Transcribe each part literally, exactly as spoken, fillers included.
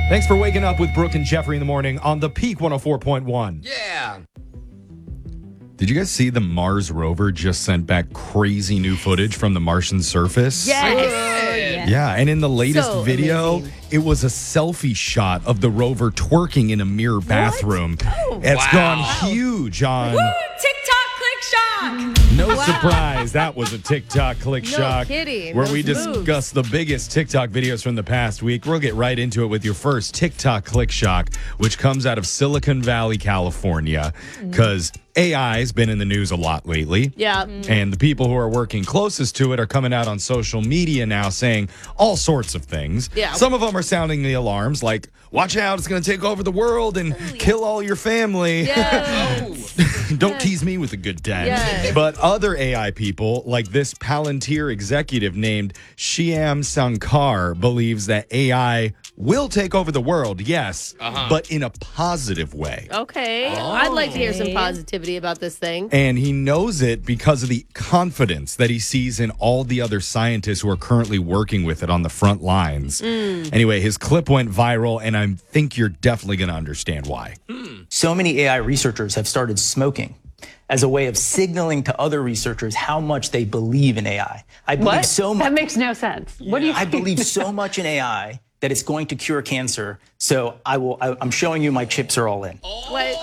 Thanks for waking up with Brooke and Jeffrey in the morning on the Peak one oh four point one. Yeah. Did you guys see the Mars rover just sent back crazy new footage from the Martian surface? Yes. Yeah, and in the latest So video, amazing. it was a selfie shot of the rover twerking in a mirror bathroom. Oh. It's Wow. gone huge on. TikTok click shock. No surprise, that was a TikTok click No shock. kidding, Where those we moves. discuss the biggest TikTok videos from the past week. We'll get right into it with your first TikTok click shock, which comes out of Silicon Valley, California, because A I's been in the news a lot lately. Yeah. And the people who are working closest to it are coming out on social media now saying all sorts of things. Yeah. Some of them are sounding the alarms like, watch out, it's going to take over the world and kill all your family. Yes. Don't tease me with a good time. Yes. But other A I people, like this Palantir executive named Shyam Sankar, believes that A I will take over the world, yes, Uh-huh. but in a positive way. Okay. I'd like to hear some Okay. positivity about this thing. And he knows it because of the confidence that he sees in all the other scientists who are currently working with it on the front lines. Anyway, his clip went viral, and I think you're definitely going to understand why. So many A I researchers have started smoking as a way of signaling to other researchers how much they believe in A I. I believe What? so That much. makes no sense. What do you I believe so much in A I that it's going to cure cancer. So I will. I, I'm showing you my chips are all in. What?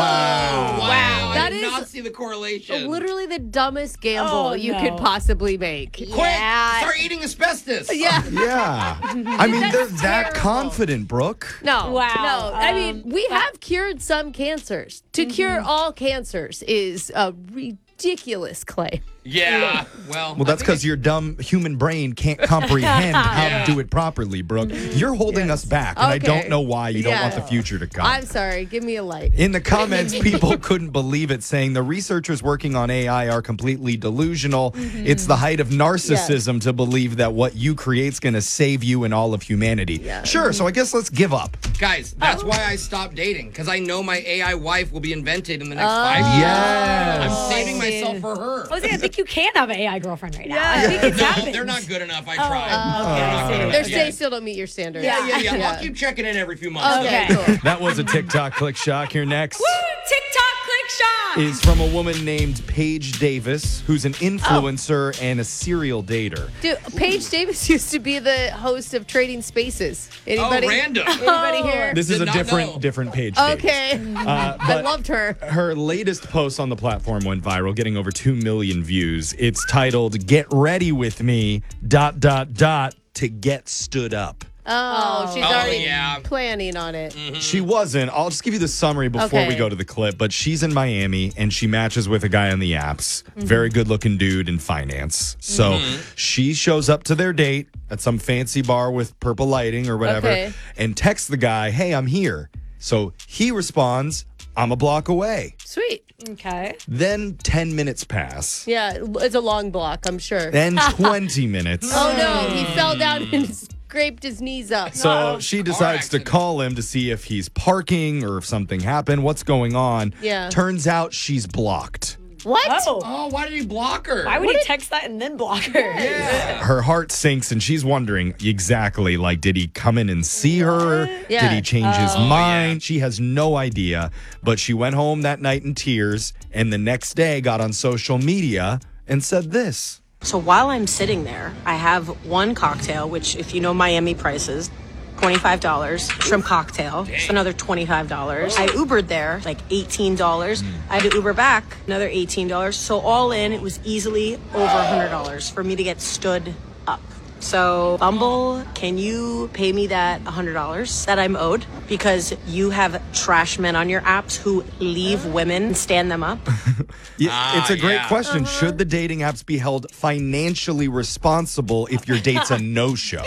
Wow. Wow. That I did is not see the correlation. Literally the dumbest gamble Oh, you no. could possibly make. Quick, Yeah. start eating asbestos. Yeah. Yeah. I mean, they're That's that terrible. confident, Brooke. No. Wow. No. I Um, mean, we have cured some cancers. To cure all cancers is a ridiculous claim. Yeah. Well, Well, that's because your dumb human brain can't comprehend how to do it properly, Brooke. You're holding us back, and I Okay. don't know why you don't Yeah. want the future to come. I'm sorry. Give me a light. In the comments, people couldn't believe it, saying the researchers working on A I are completely delusional. It's the height of narcissism to believe that what you create's going to save you and all of humanity. Sure, so I guess let's give up. guys, that's why I stopped dating, because I know my A I wife will be invented in the next five years. Yes. I'm saving I see. myself for her. I was saying, I think you can have an A I girlfriend right now. Yeah. I think it's No, happening. they're not good enough. I tried. Oh, okay, I see. They're Yeah. they still don't meet your standards. Yeah, yeah, yeah. Yeah. I'll keep checking in every few months. Okay, Okay. cool. That was a TikTok click shock. Here next TikTok click shock. is from a woman named Paige Davis, who's an influencer and a serial dater. Dude, Paige Davis used to be the host of Trading Spaces. Anybody? Oh, random. Anybody here? This is Did a not different know. different Paige Davis. Okay. Uh, I but loved her. her latest post on the platform went viral, getting over two million views. It's titled, Get Ready With Me, dot, dot, dot, to get stood up. Oh, she's Oh, already yeah. planning on it. She wasn't. I'll just give you the summary before Okay. we go to the clip. But she's in Miami and she matches with a guy on the apps. Mm-hmm. Very good looking dude in finance. So she shows up to their date at some fancy bar with purple lighting or whatever Okay. and texts the guy, hey, I'm here. So he responds, I'm a block away. Sweet. Okay. Then ten minutes pass. Yeah, it's a long block, I'm sure. Then twenty minutes. Oh no, he fell down and scraped his knees up. So she decides to accident. call him to see if he's parking or if something happened. What's going on? Yeah. Turns out she's blocked. What? Oh. Oh, why did he block her? Why would he text that and then block her? Yeah. Her heart sinks and she's wondering exactly, like, did he come in and see her? Yeah. Did he change his Oh, mind? yeah. She has no idea. But she went home that night in tears and the next day got on social media and said this. So while I'm sitting there, I have one cocktail, which, if you know Miami prices, twenty-five dollars. Shrimp cocktail, it's another twenty-five dollars. I Ubered there, like eighteen dollars. I had to Uber back, another eighteen dollars. So all in, it was easily over one hundred dollars for me to get stood up. So, Bumble, can you pay me that one hundred dollars that I'm owed? Because you have trash men on your apps who leave women and stand them up. Yeah, Ah, it's a great yeah. question. Should the dating apps be held financially responsible if your date's a no-show?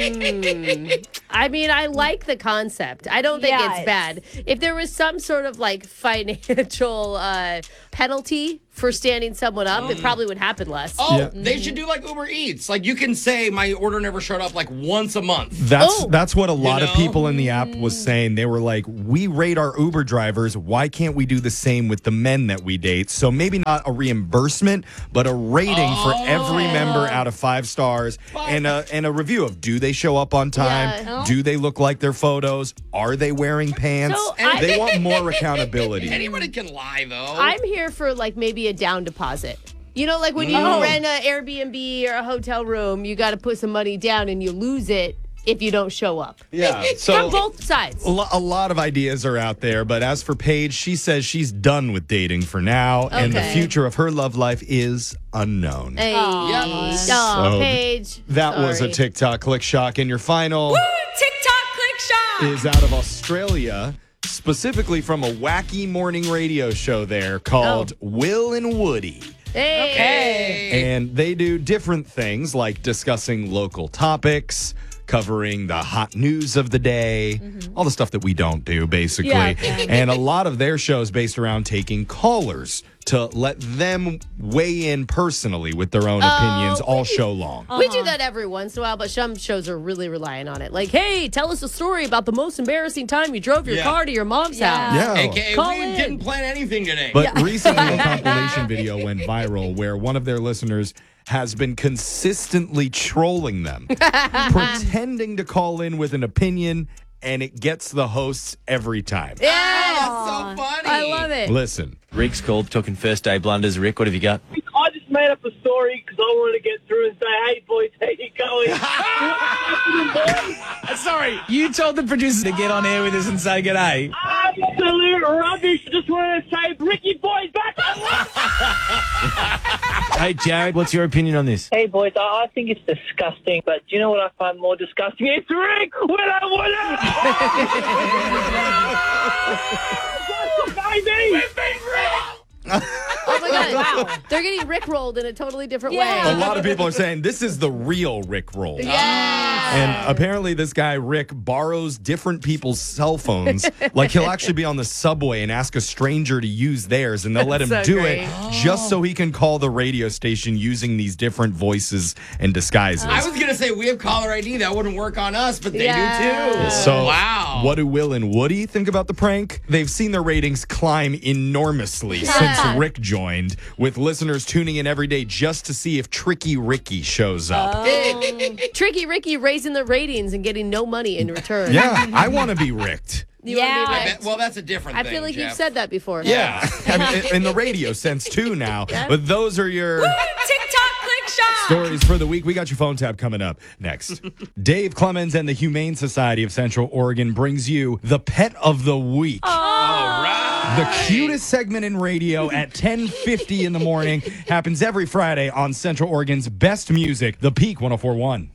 I mean, I like the concept. I don't think Yes. it's bad. If there was some sort of like financial uh, penalty for standing someone up, it probably would happen less. Oh, Yeah. they should do like Uber Eats. Like you can say my order never showed up like once a month. That's Oh. that's what a lot know? of people in the app was saying. They were like, we rate our Uber drivers. Why can't we do the same with the men that we date? So maybe not a reimbursement, but a rating for every member out of five stars and a, and a review of do they show up on time? Yeah. Do they look like their photos? Are they wearing pants? So I- they want more accountability. Anybody can lie, though. I'm here for like maybe a down deposit. You know, like when you Oh. rent an Airbnb or a hotel room, you got to put some money down and you lose it if you don't show up. Yeah, From so both sides. a lo- a lot of ideas are out there, but as for Paige, she says she's done with dating for now, and the Okay. future of her love life is unknown. Hey. Yes. Oh, So Paige. That was a sorry. TikTok click shock, and your final TikTok click shot. is out of Australia, specifically from a wacky morning radio show there called Oh. Will and Woody. Hey. Hey. And they do different things like discussing local topics, covering the hot news of the day, all the stuff that we don't do, basically. Yeah, yeah. And a lot of their shows based around taking callers to let them weigh in personally with their own opinions all show long. We do that every once in a while, but some shows are really relying on it. Like, hey, tell us a story about the most embarrassing time you drove your Yeah. car to your mom's Yeah. house. Yeah. A K A, Call we in. didn't plan anything today. But recently, a compilation video went viral where one of their listeners has been consistently trolling them, pretending to call in with an opinion, and it gets the hosts every time. Yeah. That's so funny. I love it. Listen. Rick's called, talking first day blunders. Rick, what have you got? I just made up a story because I wanted to get through and say, hey, boys, how you going? Sorry, you told the producers to get on air with us and say g'day. Absolute rubbish. Just wanted to say, Ricky boys, back up. Hey, Jared, what's your opinion on this? Hey, boys, I, I think it's disgusting, but do you know what I find more disgusting? It's Rick when I want to. Baby! Oh my God. Wow. They're getting Rickrolled in a totally different Yeah. A way. lot of people are saying this is the real Rick roll. Yeah. And apparently, this guy, Rick, borrows different people's cell phones. Like, he'll actually be on the subway and ask a stranger to use theirs, and they'll let him That's so do great. it just so he can call the radio station using these different voices and disguises. I was going to say, we have caller I D. That wouldn't work on us, but they Yeah. do too. So, wow. what do Will and Woody think about the prank? They've seen their ratings climb enormously since Rick joined, with listeners tuning in every day just to see if Tricky Ricky shows up. Tricky Ricky raising the ratings and getting no money in return. Yeah, I want to be Ricked. You wanna be Yeah. I Ricked? bet- well, that's a different I thing. feel like Jeff. you've said that before. Yeah, I mean, in- in the radio sense too now. But those are your TikTok click shot. stories for the week. We got your phone tap coming up next. Dave Clemens and the Humane Society of Central Oregon brings you the Pet of the Week. All right. The cutest segment in radio at ten fifty in the morning happens every Friday on Central Oregon's best music, The Peak one oh four point one.